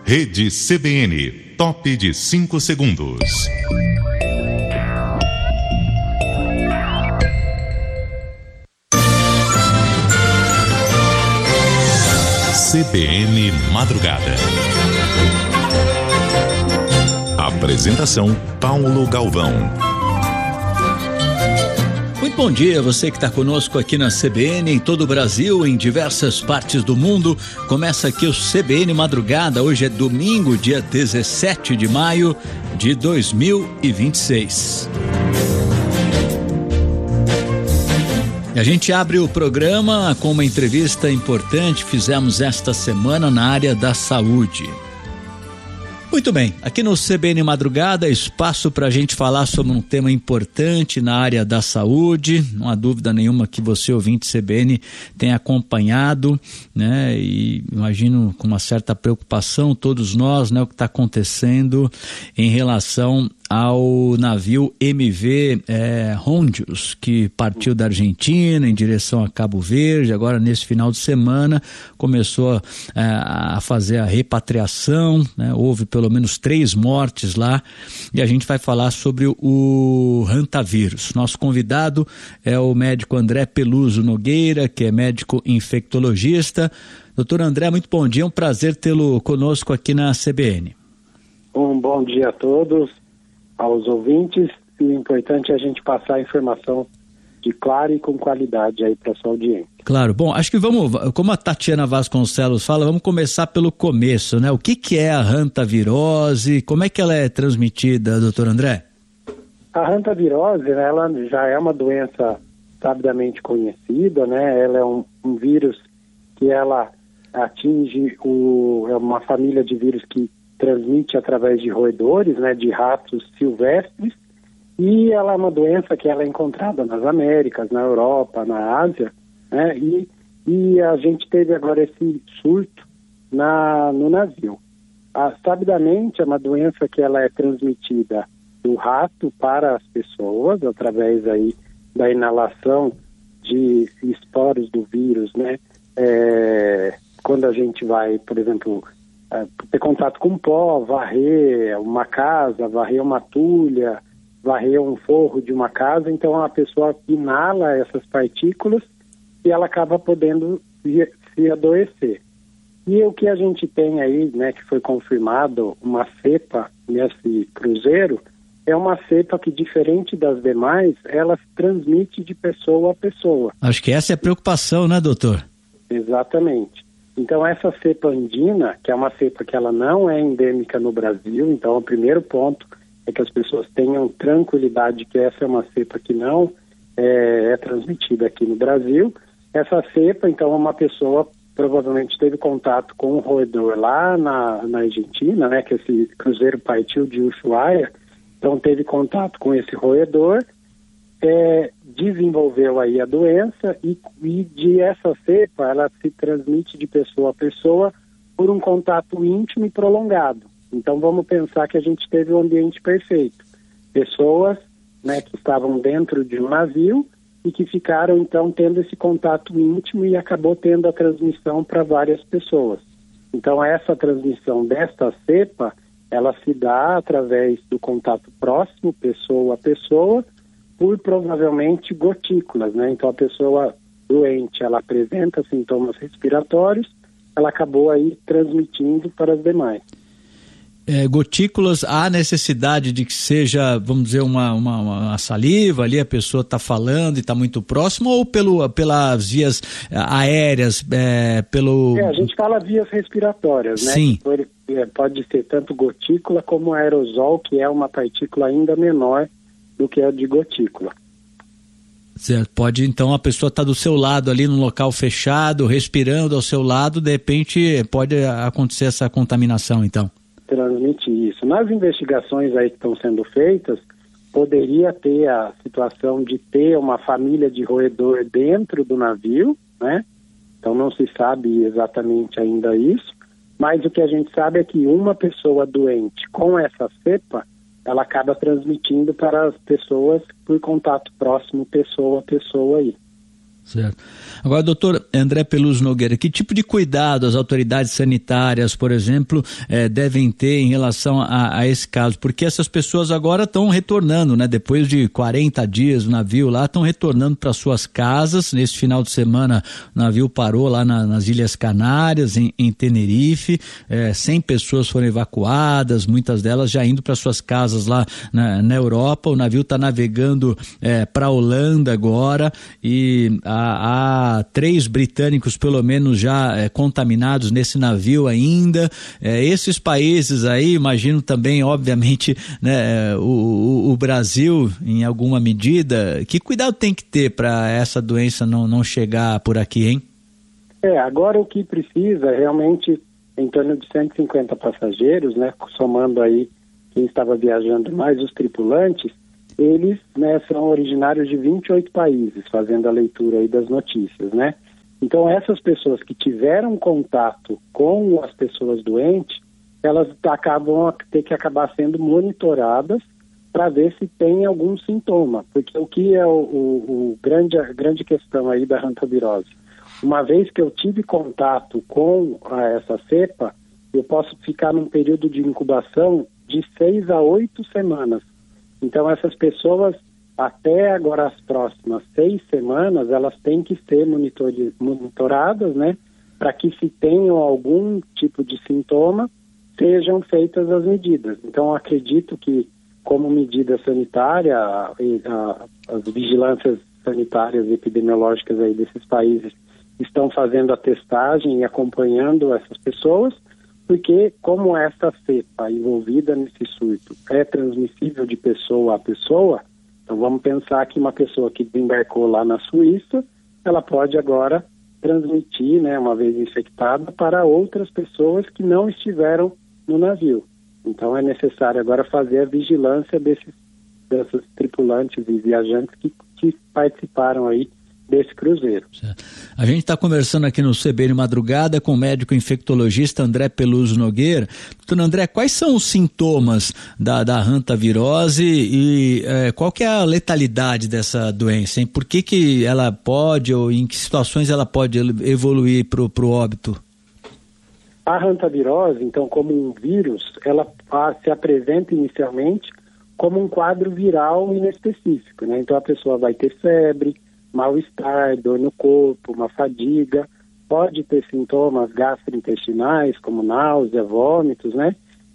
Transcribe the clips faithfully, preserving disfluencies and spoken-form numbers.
Rede C B N, top de cinco segundos. C B N Madrugada. Apresentação Paulo Galvão. Muito bom dia, você que está conosco aqui na C B N, em todo o Brasil, em diversas partes do mundo. Começa aqui o C B N Madrugada. Hoje é domingo, dia dezessete de maio de dois mil e vinte e seis. A gente abre o programa com uma entrevista importante que fizemos esta semana na área da saúde. Muito bem, aqui no C B N Madrugada, espaço para a gente falar sobre um tema importante na área da saúde. Não há dúvida nenhuma que você, ouvinte C B N, tem acompanhado, né? E imagino com uma certa preocupação todos nós, né? O que está acontecendo em relação ao navio M V é, Hondios, que partiu da Argentina em direção a Cabo Verde. Agora, nesse final de semana, começou é, a fazer a repatriação, né? Houve pelo menos três mortes lá, e a gente vai falar sobre o hantavírus. Nosso convidado é o médico André Peluso Nogueira, que é médico infectologista. Doutor André, muito bom dia, é um prazer tê-lo conosco aqui na C B N. Um bom dia a todos, aos ouvintes, e o importante é a gente passar a informação de clara e com qualidade aí para a sua audiência. Claro, bom, acho que vamos, como a Tatiana Vasconcelos fala, vamos começar pelo começo, né? O que que é a hantavirose, como é que ela é transmitida, doutor André? A hantavirose, né, ela já é uma doença sabidamente conhecida, né? Ela é um, um vírus que ela atinge o, é uma família de vírus que transmite através de roedores, né, de ratos silvestres, e ela é uma doença que ela é encontrada nas Américas, na Europa, na Ásia, né, e, e a gente teve agora esse surto na, no navio. Ah, sabidamente é uma doença que ela é transmitida do rato para as pessoas, através aí da inalação de esporos do vírus, né, é, quando a gente vai, por exemplo, ter contato com pó, varrer uma casa, varrer uma tulha, varrer um forro de uma casa, então a pessoa inala essas partículas e ela acaba podendo se, se adoecer. E o que a gente tem aí, né, que foi confirmado, uma cepa nesse cruzeiro, é uma cepa que, diferente das demais, ela se transmite de pessoa a pessoa. Acho que essa é a preocupação, né, doutor? Exatamente. Então, essa cepa andina, que é uma cepa que ela não é endêmica no Brasil, então o primeiro ponto é que as pessoas tenham tranquilidade que essa é uma cepa que não é, é transmitida aqui no Brasil. Essa cepa, então, uma pessoa provavelmente teve contato com um roedor lá na, na Argentina, né, que esse cruzeiro partiu de Ushuaia, então teve contato com esse roedor, É, desenvolveu aí a doença e, e de essa cepa ela se transmite de pessoa a pessoa por um contato íntimo e prolongado. Então vamos pensar que a gente teve um ambiente perfeito. Pessoas, né, que estavam dentro de um navio e que ficaram então tendo esse contato íntimo e acabou tendo a transmissão para várias pessoas. Então essa transmissão desta cepa, ela se dá através do contato próximo, pessoa a pessoa, por provavelmente gotículas, né? Então a pessoa doente, ela apresenta sintomas respiratórios, ela acabou aí transmitindo para as demais. É, gotículas, há necessidade de que seja, vamos dizer, uma, uma, uma saliva ali, a pessoa está falando e está muito próximo, ou pelo, pelas vias aéreas, é, pelo... É, a gente fala vias respiratórias, né? Sim. Pode, é, pode ser tanto gotícula como aerosol, que é uma partícula ainda menor do que a de gotícula. Certo. Pode, então, a pessoa está do seu lado ali no local fechado, respirando ao seu lado, de repente pode acontecer essa contaminação, então. Transmite isso. Nas investigações aí que estão sendo feitas, poderia ter a situação de ter uma família de roedor dentro do navio, né? Então não se sabe exatamente ainda isso, mas o que a gente sabe é que uma pessoa doente com essa cepa, ela acaba transmitindo para as pessoas por contato próximo, pessoa a pessoa aí. Certo. Agora, doutor André Peluso Nogueira, que tipo de cuidado as autoridades sanitárias, por exemplo, eh, devem ter em relação a, a esse caso? Porque essas pessoas agora estão retornando, né? Depois de quarenta dias o navio lá, estão retornando para suas casas. Nesse final de semana o navio parou lá na, nas Ilhas Canárias, em, em Tenerife, eh, cem pessoas foram evacuadas, muitas delas já indo para suas casas lá na, na Europa. O navio está navegando eh, para a Holanda agora e a Há, há três britânicos, pelo menos, já é, contaminados nesse navio ainda. É, esses países aí, imagino também, obviamente, né, o, o, o Brasil, em alguma medida. Que cuidado tem que ter para essa doença não, não chegar por aqui, hein? É, agora o que precisa realmente, em torno de cento e cinquenta passageiros, né, somando aí quem estava viajando mais os tripulantes, eles, né, são originários de vinte e oito países, fazendo a leitura aí das notícias, né? Então, essas pessoas que tiveram contato com as pessoas doentes, elas acabam a ter que acabar sendo monitoradas para ver se tem algum sintoma, porque o que é o, o, o grande, a grande questão aí da hantavirose? Uma vez que eu tive contato com a, essa cepa, eu posso ficar num período de incubação de seis a oito semanas. Então, essas pessoas, até agora as próximas seis semanas, elas têm que ser monitori- monitoradas, né? Para que, se tenham algum tipo de sintoma, sejam feitas as medidas. Então, acredito que, como medida sanitária, a, a, as vigilâncias sanitárias e epidemiológicas aí desses países estão fazendo a testagem e acompanhando essas pessoas, porque como essa cepa envolvida nesse surto é transmissível de pessoa a pessoa, então vamos pensar que uma pessoa que desembarcou lá na Suíça, ela pode agora transmitir, né, uma vez infectada, para outras pessoas que não estiveram no navio. Então é necessário agora fazer a vigilância desses, desses tripulantes e viajantes que, que participaram aí desse cruzeiro. Certo. A gente está conversando aqui no C B N Madrugada com o médico infectologista André Peluso Nogueira. Doutor André, quais são os sintomas da, da hantavirose e é, qual que é a letalidade dessa doença, hein? Por que que ela pode, ou em que situações ela pode evoluir para o óbito? A hantavirose, então, como um vírus, ela se apresenta inicialmente como um quadro viral inespecífico, né? Então a pessoa vai ter febre, mal-estar, dor no corpo, uma fadiga, pode ter sintomas gastrointestinais, como náusea, vômitos, né?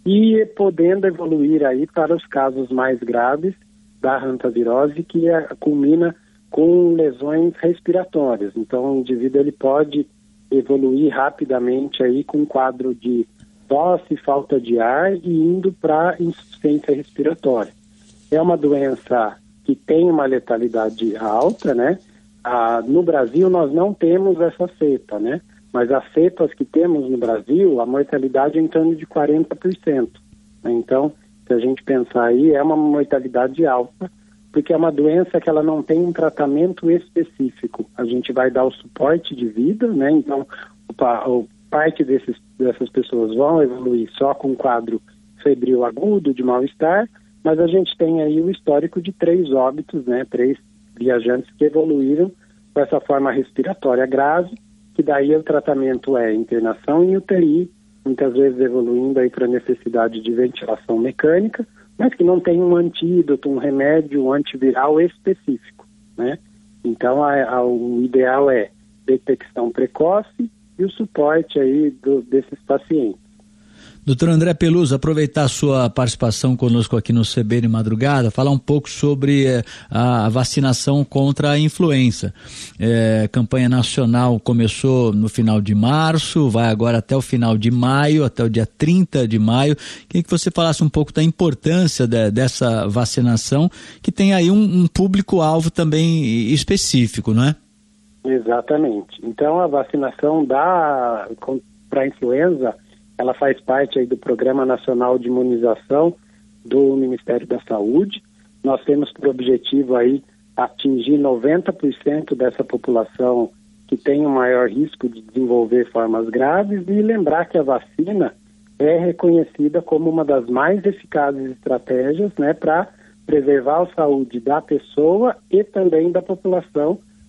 E podendo evoluir aí para os casos mais graves da hantavirose, que é, culmina com lesões respiratórias. Então, o indivíduo ele pode evoluir rapidamente aí com um quadro de tosse, falta de ar e indo para insuficiência respiratória. É uma doença que tem uma letalidade alta, né? Ah, no Brasil nós não temos essa cepa, né? Mas as cepas que temos no Brasil, a mortalidade é em torno de quarenta por cento. Né? Então, se a gente pensar aí, é uma mortalidade alta, porque é uma doença que ela não tem um tratamento específico. A gente vai dar o suporte de vida, né? Então, o, o, parte desses, dessas pessoas vão evoluir só com um quadro febril agudo, de mal-estar, mas a gente tem aí o histórico de três óbitos, né? Três viajantes que evoluíram com essa forma respiratória grave, que daí o tratamento é internação em U T I, muitas vezes evoluindo aí para necessidade de ventilação mecânica, mas que não tem um antídoto, um remédio, um antiviral específico, né? Então, a, a, o ideal é detecção precoce e o suporte aí do, desses pacientes. Doutor André Peluso, aproveitar a sua participação conosco aqui no C B N Madrugada, falar um pouco sobre eh, a vacinação contra a influenza. Eh, a campanha nacional começou no final de março, vai agora até o final de maio, até o dia trinta de maio. Queria que você falasse um pouco da importância de, dessa vacinação, que tem aí um, um público-alvo também específico, não é? Exatamente. Então, a vacinação da para a influenza, ela faz parte aí do Programa Nacional de Imunização do Ministério da Saúde. Nós temos por objetivo aí atingir noventa por cento dessa população que tem o maior risco de desenvolver formas graves, e lembrar que a vacina é reconhecida como uma das mais eficazes estratégias, né, para preservar a saúde da pessoa e também da população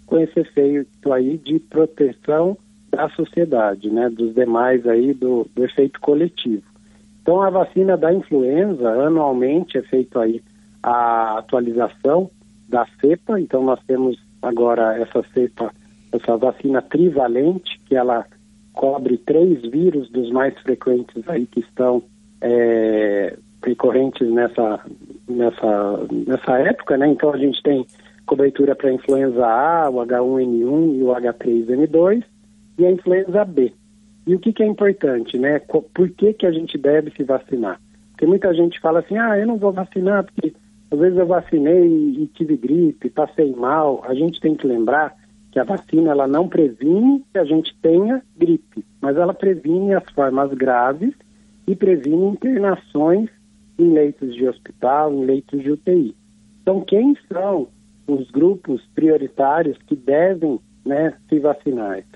com esse efeito aí de proteção da sociedade, né, dos demais aí do, do efeito coletivo. Então a vacina da influenza, anualmente é feito aí a atualização da cepa, então nós temos agora essa cepa, essa vacina trivalente, que ela cobre três vírus dos mais frequentes aí que estão é, recorrentes nessa, nessa, nessa época, né? Então a gente tem cobertura para a influenza A, o H um N um e o H três N dois e a influenza B. E o que, que é importante, né? Por que, que a gente deve se vacinar? Porque muita gente fala assim, ah, eu não vou vacinar porque às vezes eu vacinei e tive gripe, passei mal. A gente tem que lembrar que a vacina ela não previne que a gente tenha gripe, mas ela previne as formas graves e previne internações em leitos de hospital, em leitos de U T I. Então, quem são os grupos prioritários que devem, né, se vacinar?